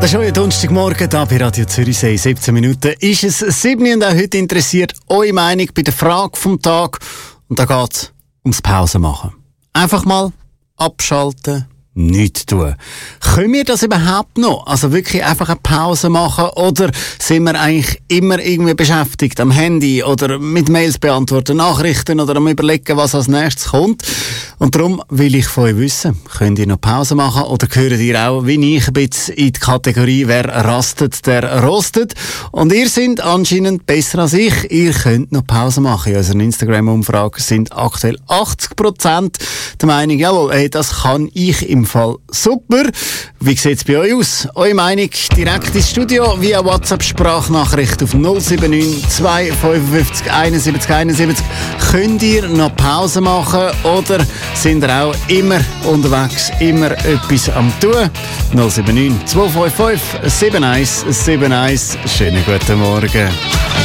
Ein schöner Donnerstagmorgen hier bei Radio Zürichsee. 17 Minuten ist es 7 und auch heute interessiert eure Meinung bei der Frage vom Tag. Und da geht es ums Pause machen. Einfach mal abschalten, nichts tun. Können wir das überhaupt noch? Also wirklich einfach eine Pause machen? Oder sind wir eigentlich immer irgendwie beschäftigt am Handy oder mit Mails beantworten, Nachrichten oder am Überlegen, was als nächstes kommt? Und darum will ich von euch wissen, könnt ihr noch Pause machen oder gehört ihr auch, wie ich, ein bisschen in die Kategorie «Wer rastet, der rostet». Und ihr seid anscheinend besser als ich. Ihr könnt noch Pause machen. In unserer Instagram-Umfrage sind aktuell 80% der Meinung, jawohl, hey, das kann ich im Fall super. Wie sieht es bei euch aus? Eure Meinung direkt ins Studio via WhatsApp-Sprachnachricht auf 079 255 71 71. Könnt ihr noch Pause machen oder sind ihr auch immer unterwegs, immer etwas am tun? 079 255 71 71. Schönen guten Morgen.